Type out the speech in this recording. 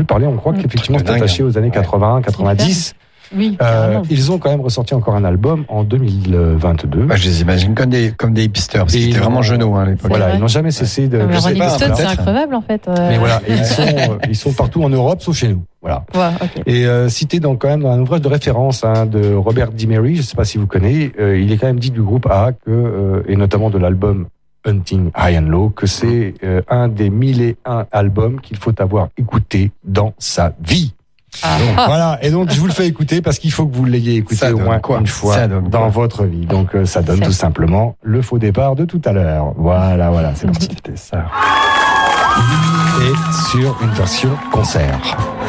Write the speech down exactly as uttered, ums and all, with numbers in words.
plus parler. On croit mmh. qu'effectivement c'est attaché aux années ouais. quatre-vingts, quatre-vingt-dix. Oui, euh, ils ont quand même ressorti encore un album en deux mille vingt-deux. Bah, je les imagine comme des, comme des hipsters, parce qu'ils étaient vraiment genoux hein, à l'époque. Voilà, ils n'ont jamais cessé de... Mais Rolling Stones, c'est incroyable en fait. Euh... Mais voilà, et ils, sont, euh, ils sont partout en Europe, sauf chez nous. Voilà. Ouais, okay. Et euh, cité donc quand même dans un ouvrage de référence hein, de Robert Dimery, je ne sais pas si vous connaissez, euh, il est quand même dit du groupe A, que, euh, et notamment de l'album Hunting High and Low, que c'est euh, un des mille et un albums qu'il faut avoir écouté dans sa vie. Ah. Donc, ah. Voilà, et donc je vous le fais écouter parce qu'il faut que vous l'ayez écouté au moins quoi une fois dans quoi votre vie. Donc euh, ça donne c'est tout simplement le faux départ de tout à l'heure. Voilà, voilà, c'est parti. C'était ça. Et sur une version concert.